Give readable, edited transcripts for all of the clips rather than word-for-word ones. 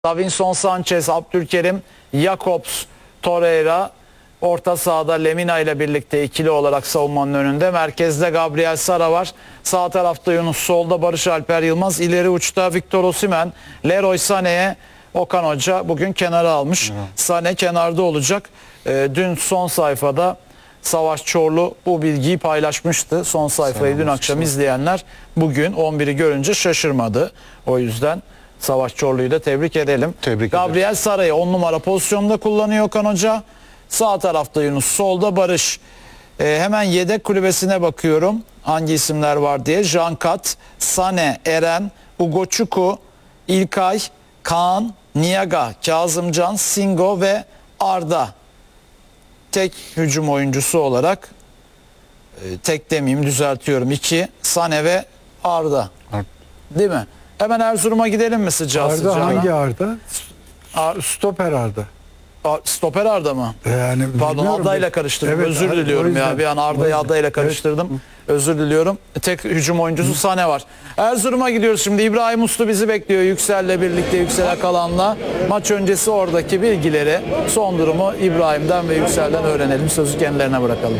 Davinson Sanchez, Abdülkerim, Jakobs, Torreira, orta sahada Lemina ile birlikte ikili olarak savunmanın önünde. Merkezde Gabriel Sara var. Sağ tarafta Yunus, solda Barış Alper Yılmaz, ileri uçta Victor Osimhen, Leroy Sané'ye Okan Hoca bugün kenara almış. Sané kenarda olacak. Dün son sayfada Savaş Çorlu bu bilgiyi paylaşmıştı. Son sayfayı dün akşam izleyenler bugün 11'i görünce şaşırmadı. O yüzden Savaş Çorlu'yu da tebrik edelim. Gabriel Sara'yı 10 numara pozisyonda kullanıyor Okan Hoca. Sağ tarafta Yunus, solda Barış. Hemen yedek kulübesine bakıyorum. Hangi isimler var diye. Jankat, Sané, Eren, Ugochukwu, İlkay, Kaan, Niaga, Kazımcan, Singo ve Arda. Tek hücum oyuncusu olarak tek demeyeyim, düzeltiyorum. 2 Sané ve Arda. Değil mi? Hemen Erzurum'a gidelim mi sıcağı sıcağına? sıcağına? Hangi Arda? Stoper Arda. Stoper Arda mı? Yani pardon, Arda'yla karıştırdım. Evet, özür diliyorum ya. Bir an Arda'yı Arda'yla karıştırdım. Evet. Özür diliyorum. Tek hücum oyuncusu Sané var. Erzurum'a gidiyoruz şimdi. İbrahim Uslu bizi bekliyor. Yüksel'le birlikte, Yüksel Akalan'la. Maç öncesi oradaki bilgileri, son durumu İbrahim'den ve Yüksel'den öğrenelim. Sözü kendilerine bırakalım.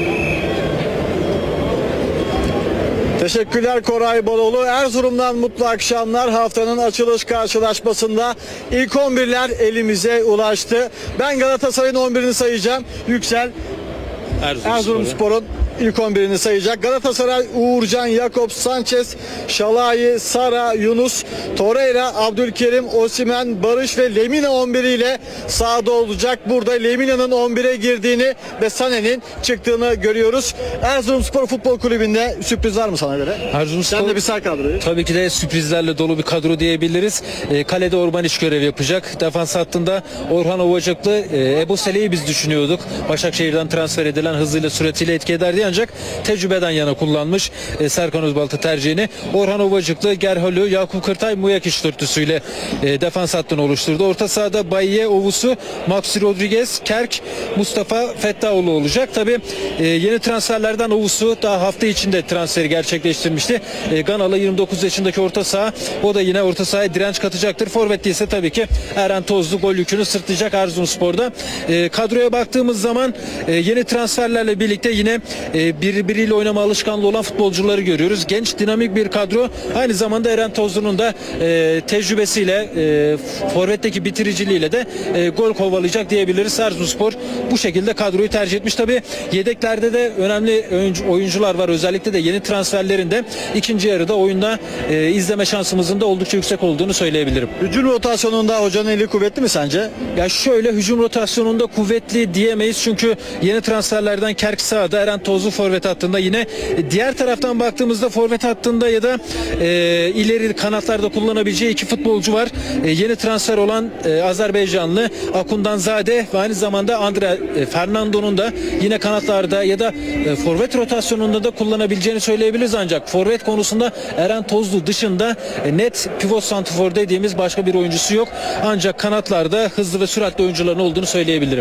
Teşekkürler Koray Baloğlu. Erzurum'dan mutlu akşamlar. Haftanın açılış karşılaşmasında ilk 11'ler elimize ulaştı. Ben Galatasaray'ın 11'ini sayacağım. Yüksel Erzurumspor'un ilk 11'ini sayacak. Galatasaray Uğurcan, Jakobs, Sanchez, Şalai, Sara, Yunus, Torreira, Abdülkerim, Osimhen, Barış ve Lemina 11 ile sahada olacak. Burada Lemina'nın 11'e girdiğini ve Sané'nin çıktığını görüyoruz. Erzurumspor Futbol Kulübü'nde sürpriz var mı sana göre? Erzurumspor, sen de bir say kadroyu. Tabii ki de sürprizlerle dolu bir kadro diyebiliriz. Kalede Orban iş görev yapacak. Defans hattında Orhan Ovacıklı, Ebu Seleh'i biz düşünüyorduk. Başakşehir'den transfer edilen hızıyla süratiyle etki eder diye, ancak tecrübeden yana kullanmış Serkan Özbaltı tercihini. Orhan Ovacıklı, Gerhalü, Yakup Kırtay, Muyakiç dörtlüsüyle defans hattını oluşturdu. Orta sahada Bayiye, Ovusu, Maxi Rodriguez, Kerk, Mustafa Fettaoğlu olacak. Tabii yeni transferlerden Ovusu daha hafta içinde transferi gerçekleştirmişti. Ganalı 29 yaşındaki orta saha. O da yine orta sahaya direnç katacaktır. Forvet ise tabii ki Eren Tozlu gol yükünü sırtlayacak Erzurumspor'da. Kadroya baktığımız zaman yeni transferlerle birlikte yine birbiriyle oynama alışkanlığı olan futbolcuları görüyoruz. Genç, dinamik bir kadro. Aynı zamanda Eren Tozlu'nun da tecrübesiyle, forvetteki bitiriciliğiyle de gol kovalayacak diyebiliriz. Erzurumspor bu şekilde kadroyu tercih etmiş. Tabii yedeklerde de önemli oyuncular var. Özellikle de yeni transferlerinde ikinci yarıda oyunda izleme şansımızın da oldukça yüksek olduğunu söyleyebilirim. Hücum rotasyonunda hocanın eli kuvvetli mi sence? Ya şöyle, hücum rotasyonunda kuvvetli diyemeyiz. Çünkü yeni transferlerden Kerk sağda, Eren Tozlu forvet hattında, yine diğer taraftan baktığımızda forvet hattında ya da ileri kanatlarda kullanabileceği iki futbolcu var. Yeni transfer olan Azerbaycanlı Akundan Zade ve aynı zamanda Andre Fernando'nun da yine kanatlarda ya da forvet rotasyonunda da kullanabileceğini söyleyebiliriz, ancak forvet konusunda Eren Tozlu dışında net pivot santrfor dediğimiz başka bir oyuncusu yok. Ancak kanatlarda hızlı ve süratli oyuncuların olduğunu söyleyebilirim.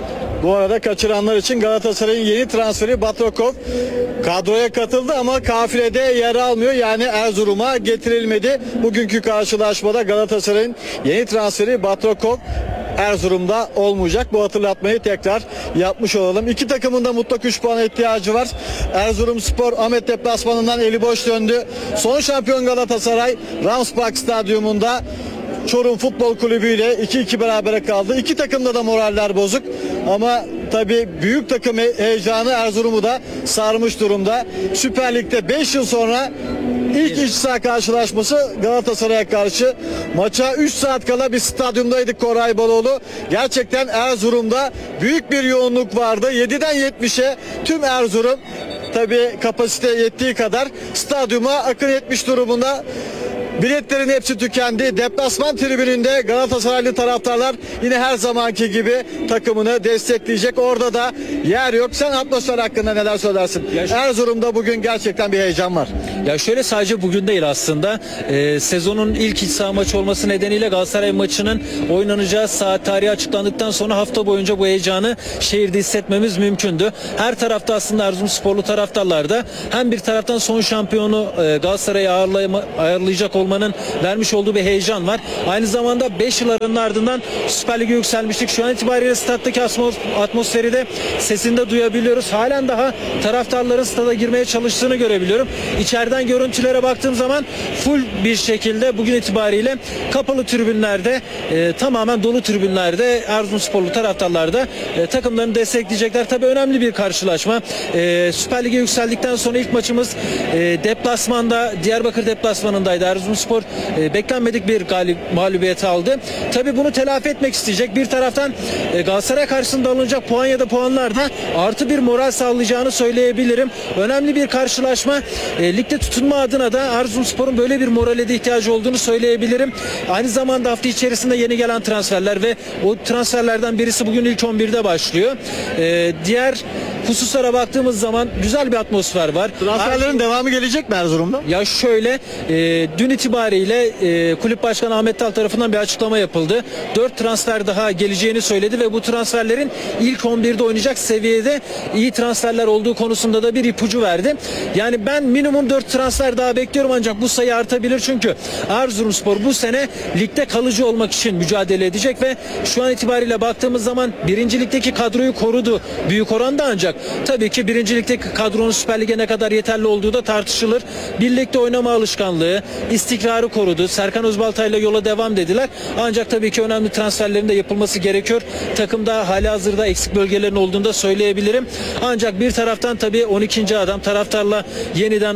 Bu arada kaçıranlar için Galatasaray'ın yeni transferi Batrokov kadroya katıldı ama kafilede yer almıyor. Yani Erzurum'a getirilmedi. Bugünkü karşılaşmada Galatasaray'ın yeni transferi Batrokov Erzurum'da olmayacak. Bu hatırlatmayı tekrar yapmış olalım. İki takımın da mutlak 3 puana ihtiyacı var. Erzurumspor Ahmet deplasmanından eli boş döndü. Son şampiyon Galatasaray Ramsbach Stadyumunda Çorum Futbol Kulübü ile 2-2 berabere kaldı. İki takımda da moraller bozuk. Ama tabii büyük takım heyecanı Erzurum'u da sarmış durumda. Süper Lig'de 5 yıl sonra ilk iç saha karşılaşması Galatasaray'a karşı. Maça 3 saat kala bir stadyumdaydık Koray Baloğlu. Gerçekten Erzurum'da büyük bir yoğunluk vardı. 7'den 70'e tüm Erzurum, tabii kapasite yettiği kadar stadyuma akın etmiş durumunda. Biletlerin hepsi tükendi. Deplasman tribününde Galatasaraylı taraftarlar yine her zamanki gibi takımını destekleyecek. Orada da yer yok. Sen atmosfer hakkında neler söylersin? Erzurum'da bugün gerçekten bir heyecan var. Ya şöyle, sadece bugün değil aslında. Sezonun ilk iç saha maçı olması nedeniyle Galatasaray maçının oynanacağı saat tarihi açıklandıktan sonra hafta boyunca bu heyecanı şehirde hissetmemiz mümkündü. Her tarafta aslında Erzurumsporlu taraftarlar da hem bir taraftan son şampiyonu Galatasaray'ı ağırlayacak olması olmanın vermiş olduğu bir heyecan var. Aynı zamanda 5 yıl aranın ardından Süper Lig'e yükselmiştik. Şu an itibariyle stattaki atmosferi de sesinde duyabiliyoruz. Halen daha taraftarların stada girmeye çalıştığını görebiliyorum. İçeriden görüntülere baktığım zaman full bir şekilde bugün itibariyle kapalı tribünlerde, tamamen dolu tribünlerde Erzurumsporlu taraftarlar da takımlarını destekleyecekler. Tabii önemli bir karşılaşma. Süper Lig'e yükseldikten sonra ilk maçımız deplasmanda, Diyarbakır deplasmanındaydı. Erzurumspor beklenmedik bir mağlubiyet aldı. Tabii bunu telafi etmek isteyecek. Bir taraftan Galatasaray karşısında alınacak puan ya da puanlar da artı bir moral sağlayacağını söyleyebilirim. Önemli bir karşılaşma. Ligde tutunma adına da Erzurumspor'un böyle bir morale de ihtiyacı olduğunu söyleyebilirim. Aynı zamanda hafta içerisinde yeni gelen transferler ve o transferlerden birisi bugün ilk 11'de başlıyor. Diğer hususlara baktığımız zaman güzel bir atmosfer var. Transferlerin devamı gelecek mi Erzurum'da? Ya şöyle, dün itibariyle kulüp başkanı Ahmet Dal tarafından bir açıklama yapıldı. 4 transfer daha geleceğini söyledi ve bu transferlerin ilk 11'de oynayacak seviyede iyi transferler olduğu konusunda da bir ipucu verdi. Yani ben minimum 4 transfer daha bekliyorum, ancak bu sayı artabilir çünkü Erzurumspor bu sene ligde kalıcı olmak için mücadele edecek ve şu an itibariyle baktığımız zaman birincilikteki kadroyu korudu büyük oranda, ancak tabii ki birincilikteki kadronun Süper Lig'e ne kadar yeterli olduğu da tartışılır. Birlikte oynama alışkanlığı, istikrarı korudu. Serkan Özbaltay'la yola devam dediler. Ancak tabii ki önemli transferlerin de yapılması gerekiyor. Takımda halihazırda eksik bölgelerin olduğunu da söyleyebilirim. Ancak bir taraftan tabii 12. adam taraftarla yeniden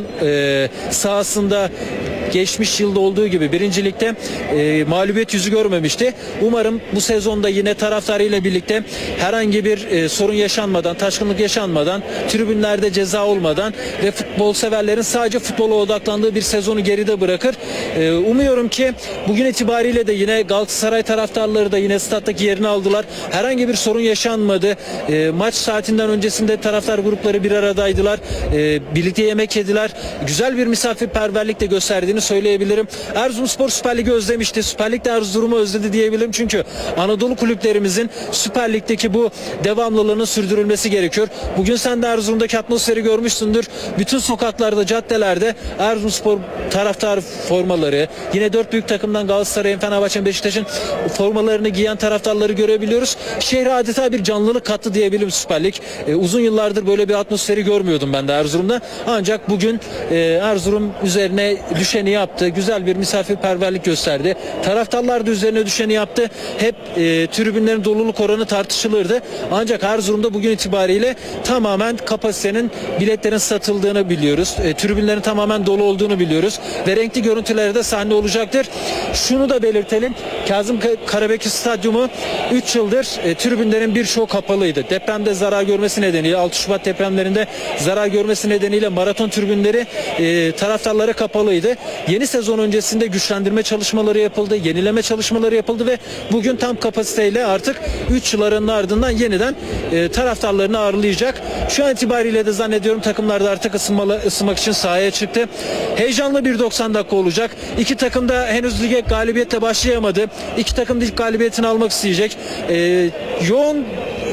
sahasında geçmiş yılda olduğu gibi birincilikte mağlubiyet yüzü görmemişti. Umarım bu sezonda yine taraftarıyla birlikte herhangi bir sorun yaşanmadan, taşkınlık yaşanmadan, tribünlerde ceza olmadan ve futbol severlerin sadece futbola odaklandığı bir sezonu geride bırakır. Umuyorum ki bugün itibariyle de yine Galatasaray taraftarları da yine stattaki yerini aldılar. Herhangi bir sorun yaşanmadı. Maç saatinden öncesinde taraftar grupları bir aradaydılar. Birlikte yemek yediler. Güzel bir misafirperverlik de gösterdiğini söyleyebilirim. Erzurumspor Süper Lig'i özlemişti. Süper Lig'de Erzurum'u özledi diyebilirim. Çünkü Anadolu kulüplerimizin Süper Lig'deki bu devamlılığının sürdürülmesi gerekiyor. Bugün sen de Erzurum'daki atmosferi görmüşsündür. Bütün sokaklarda, caddelerde Erzurumspor taraftar formaları, yine 4 büyük takımdan Galatasaray'ın, Fenerbahçe'nin, Beşiktaş'ın formalarını giyen taraftarları görebiliyoruz. Şehre adeta bir canlılık kattı diyebilirim Süper Lig. Uzun yıllardır böyle bir atmosferi görmüyordum ben de Erzurum'da. Ancak bugün Erzurum üzerine düşeni yaptı. Güzel bir misafirperverlik gösterdi. Taraftarlar da üzerine düşeni yaptı. Hep tribünlerin doluluk oranı tartışılırdı. Ancak Erzurum'da bugün itibariyle tamamen kapasitenin, biletlerin satıldığını biliyoruz. Tribünlerin tamamen dolu olduğunu biliyoruz. Ve renkli görüntülerde de sahne olacaktır. Şunu da belirtelim. Kazım Karabekir Stadyumu 3 yıldır tribünlerin birçoğu kapalıydı. Depremde zarar görmesi nedeniyle, 6 Şubat depremlerinde zarar görmesi nedeniyle maraton tribünleri taraftarlara kapalıydı. Yeni sezon öncesinde güçlendirme çalışmaları yapıldı, yenileme çalışmaları yapıldı ve bugün tam kapasiteyle artık 3 yılların ardından yeniden taraftarlarını ağırlayacak. Şu an itibariyle de zannediyorum takımlar da artık ısınmak için sahaya çıktı. Heyecanlı bir 90 dakika olacak. İki takım da henüz lige galibiyetle başlayamadı. İki takım da ilk galibiyetini almak isteyecek. Yoğun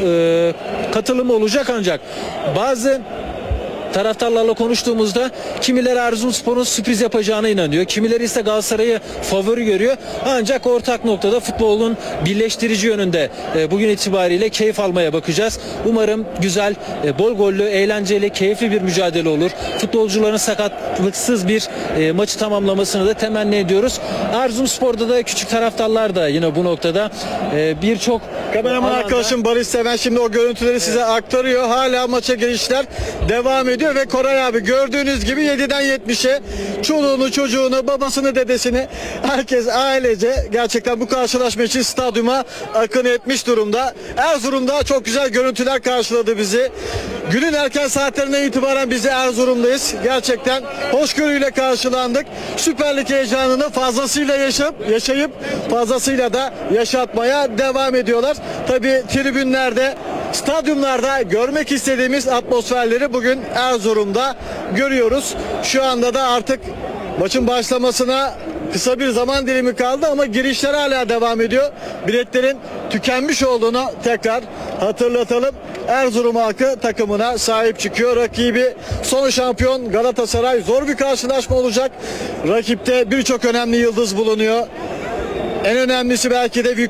katılım olacak, ancak bazı taraftarlarla konuştuğumuzda kimileri Erzurumspor'un sürpriz yapacağına inanıyor. Kimileri ise Galatasaray'ı favori görüyor. Ancak ortak noktada futbolun birleştirici yönünde bugün itibariyle keyif almaya bakacağız. Umarım güzel, bol gollü, eğlenceli, keyifli bir mücadele olur. Futbolcuların sakatlıksız bir maçı tamamlamasını da temenni ediyoruz. Erzurumspor'da da küçük taraftarlar da yine bu noktada birçok Kameraman arkadaşım Barış Seven şimdi o görüntüleri size aktarıyor. Hala maça girişler devam ediyor ve Koray abi gördüğünüz gibi 7'den 70'e çoluğunu, çocuğunu, babasını, dedesini, herkes ailece gerçekten bu karşılaşma için stadyuma akın etmiş durumda. Erzurum'da çok güzel görüntüler karşıladı bizi. Günün erken saatlerine itibaren biz Erzurum'dayız. Gerçekten hoşgörüyle karşılandık. Süper Lig heyecanını fazlasıyla yaşayıp fazlasıyla da yaşatmaya devam ediyorlar. Tabii tribünlerde, stadyumlarda görmek istediğimiz atmosferleri bugün Erzurum'da görüyoruz. Şu anda da artık maçın başlamasına kısa bir zaman dilimi kaldı ama girişler hala devam ediyor. Biletlerin tükenmiş olduğunu tekrar hatırlatalım. Erzurum halkı takımına sahip çıkıyor. Rakibi son şampiyon Galatasaray. Zor bir karşılaşma olacak. Rakipte birçok önemli yıldız bulunuyor. En önemlisi belki de